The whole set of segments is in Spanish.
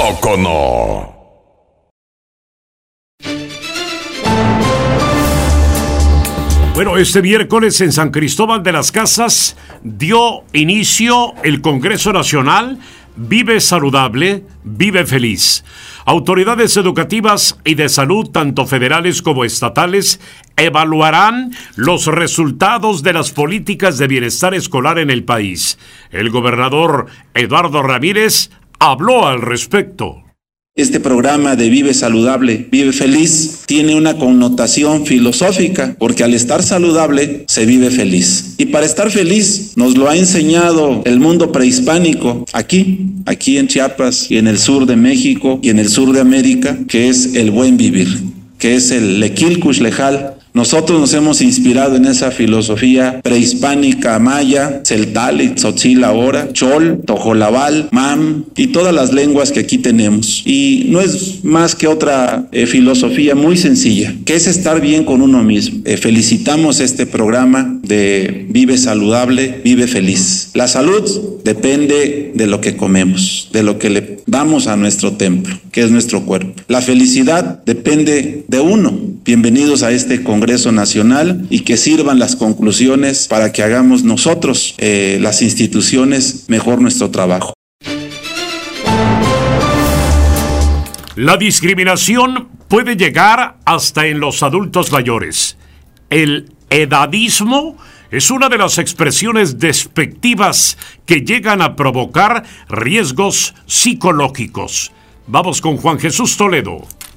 poco no? Bueno, este miércoles en San Cristóbal de las Casas dio inicio el Congreso Nacional Vive Saludable, Vive Feliz. Autoridades educativas y de salud, tanto federales como estatales, evaluarán los resultados de las políticas de bienestar escolar en el país. El gobernador Eduardo Ramírez habló al respecto. Este programa de Vive Saludable, Vive Feliz tiene una connotación filosófica, porque al estar saludable se vive feliz. Y para estar feliz nos lo ha enseñado el mundo prehispánico aquí en Chiapas y en el sur de México y en el sur de América, que es el buen vivir, que es el Lequilcush Lejal. Nosotros nos hemos inspirado en esa filosofía prehispánica maya, celtal, tzotzil ahora, chol, tojolabal, mam y todas las lenguas que aquí tenemos. Y no es más que otra filosofía muy sencilla, que es estar bien con uno mismo. Felicitamos este programa de Vive Saludable, Vive Feliz. La salud depende de lo que comemos, de lo que le damos a nuestro templo, que es nuestro cuerpo. La felicidad depende de uno. Bienvenidos a este Congreso Nacional y que sirvan las conclusiones para que hagamos nosotros, las instituciones, mejor nuestro trabajo. La discriminación puede llegar hasta en los adultos mayores. El edadismo es una de las expresiones despectivas que llegan a provocar riesgos psicológicos. Vamos con Juan Jesús Toledo.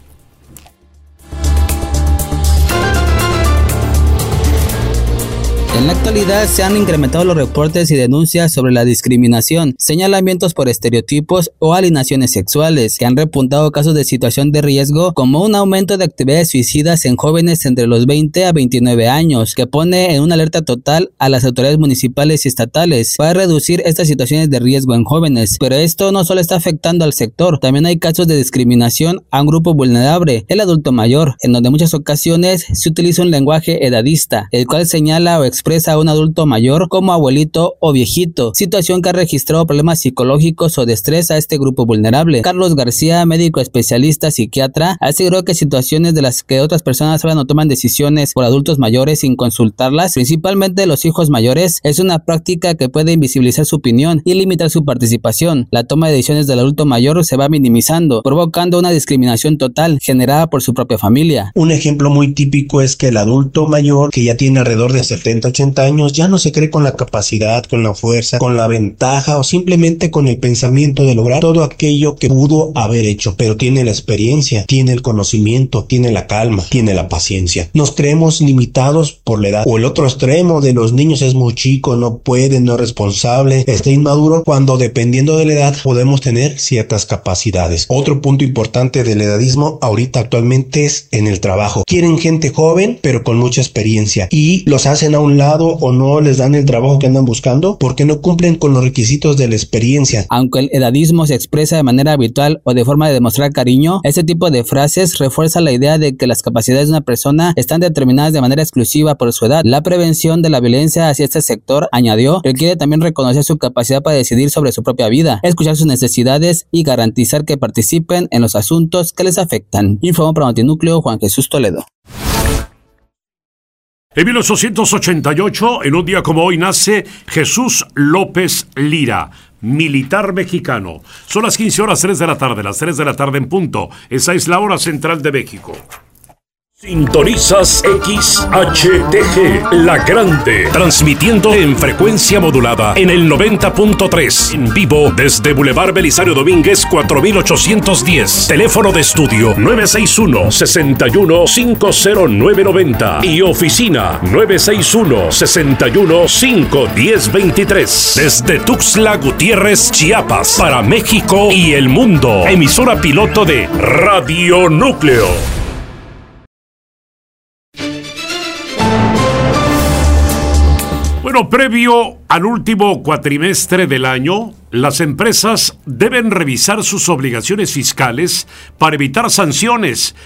En la actualidad se han incrementado los reportes y denuncias sobre la discriminación, señalamientos por estereotipos o alienaciones sexuales, que han repuntado casos de situación de riesgo como un aumento de actividades suicidas en jóvenes entre los 20 a 29 años, que pone en una alerta total a las autoridades municipales y estatales para reducir estas situaciones de riesgo en jóvenes. Pero esto no solo está afectando al sector, también hay casos de discriminación a un grupo vulnerable, el adulto mayor, en donde en muchas ocasiones se utiliza un lenguaje edadista, el cual señala o expresa a un adulto mayor como abuelito o viejito, situación que ha registrado problemas psicológicos o de estrés a este grupo vulnerable. Carlos García, médico especialista psiquiatra, aseguró que situaciones de las que otras personas hablan o toman decisiones por adultos mayores sin consultarlas, principalmente los hijos mayores, es una práctica que puede invisibilizar su opinión y limitar su participación. La toma de decisiones del adulto mayor se va minimizando, provocando una discriminación total generada por su propia familia. Un ejemplo muy típico es que el adulto mayor, que ya tiene alrededor de 70-80 años, ya no se cree con la capacidad, con la fuerza, con la ventaja o simplemente con el pensamiento de lograr todo aquello que pudo haber hecho, pero tiene la experiencia, tiene el conocimiento, tiene la calma, tiene la paciencia. Nos creemos limitados por la edad, o el otro extremo de los niños es muy chico, no puede, no es responsable, está inmaduro, cuando dependiendo de la edad podemos tener ciertas capacidades. Otro punto importante del edadismo ahorita actualmente es en el trabajo. Quieren gente joven pero con mucha experiencia y los hacen a un lado o no les dan el trabajo que andan buscando porque no cumplen con los requisitos de la experiencia. Aunque el edadismo se expresa de manera habitual o de forma de demostrar cariño, este tipo de frases refuerza la idea de que las capacidades de una persona están determinadas de manera exclusiva por su edad. La prevención de la violencia hacia este sector, añadió, requiere también reconocer su capacidad para decidir sobre su propia vida, escuchar sus necesidades y garantizar que participen en los asuntos que les afectan. Informó para Notinúcleo Juan Jesús Toledo. En 1888, en un día como hoy, nace Jesús López Lira, militar mexicano. Son las 15 horas 3 de la tarde, las 3 de la tarde en punto. Esa es la hora central de México. Sintonizas XHTG, La Grande, transmitiendo en frecuencia modulada en el 90.3, en vivo desde Boulevard Belisario Domínguez 4810, teléfono de estudio 961-61-50990 y oficina 961-61-51023, desde Tuxtla Gutiérrez, Chiapas, para México y el mundo, emisora piloto de Radio Núcleo. Bueno, previo al último cuatrimestre del año, las empresas deben revisar sus obligaciones fiscales para evitar sanciones